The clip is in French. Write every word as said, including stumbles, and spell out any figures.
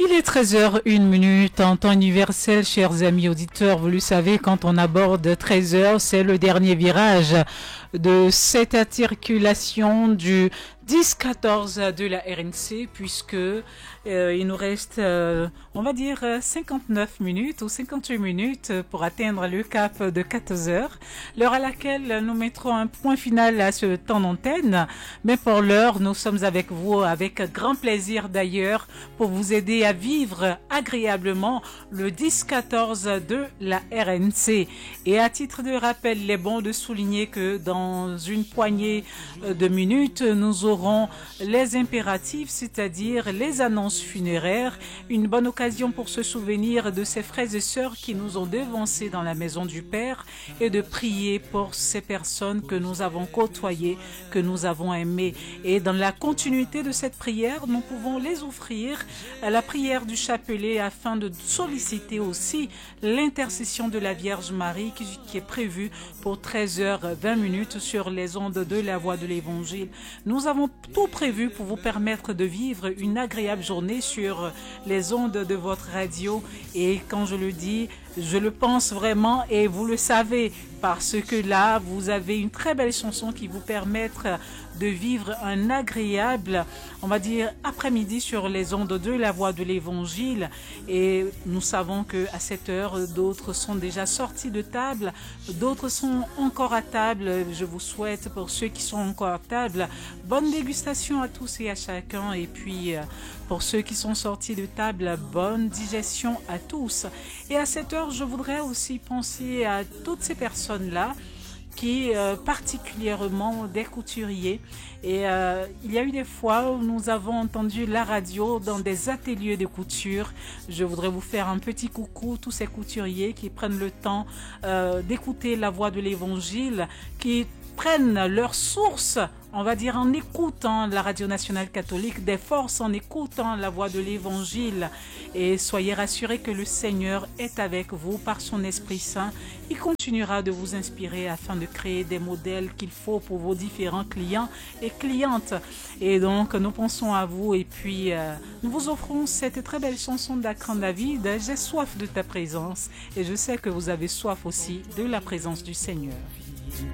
Il est treize heures une minute en temps universel, chers amis auditeurs. Vous le savez, quand on aborde treize heures, c'est le dernier virage de cette articulation du dix quatorze de la R N C, puisque euh, il nous reste, euh, on va dire, cinquante-neuf minutes ou cinquante-huit minutes pour atteindre le cap de quatorze heures, l'heure à laquelle nous mettrons un point final à ce temps d'antenne. Mais pour l'heure, nous sommes avec vous, avec grand plaisir d'ailleurs, pour vous aider à vivre agréablement le dix quatorze de la R N C. Et à titre de rappel, il est bon de souligner que dans une poignée de minutes, nous aurons les impératifs, c'est-à-dire les annonces funéraires, une bonne occasion pour se souvenir de ces frères et sœurs qui nous ont devancés dans la maison du Père et de prier pour ces personnes que nous avons côtoyées, que nous avons aimées. Et dans la continuité de cette prière, nous pouvons les offrir à la prière du chapelet afin de solliciter aussi l'intercession de la Vierge Marie qui, qui est prévue pour treize heures vingt minutes sur les ondes de la Voix de l'Évangile. Nous avons tout prévu pour vous permettre de vivre une agréable journée sur les ondes de votre radio. Et quand je le dis, je le pense vraiment et vous le savez parce que là, vous avez une très belle chanson qui vous permettra de vivre un agréable, on va dire, après-midi sur les ondes de la Voix de l'Évangile. Et nous savons que à cette heure, d'autres sont déjà sortis de table, d'autres sont encore à table. Je vous souhaite, pour ceux qui sont encore à table, bonne dégustation à tous et à chacun. Et puis, pour ceux qui sont sortis de table, bonne digestion à tous. Et à cette heure, je voudrais aussi penser à toutes ces personnes-là qui euh, particulièrement des couturiers. Et euh, il y a eu des fois où nous avons entendu la radio dans des ateliers de couture. Je voudrais vous faire un petit coucou, tous ces couturiers qui prennent le temps euh, d'écouter la Voix de l'Évangile, qui prennent leur source, on va dire, en écoutant la Radio Nationale Catholique, des forces en écoutant la Voix de l'Évangile. Et soyez rassurés que le Seigneur est avec vous par son Esprit Saint. Il continuera de vous inspirer afin de créer des modèles qu'il faut pour vos différents clients et clientes. Et donc, nous pensons à vous et puis euh, nous vous offrons cette très belle chanson d'Akram David, « J'ai soif de ta présence ». Et je sais que vous avez soif aussi de la présence du Seigneur.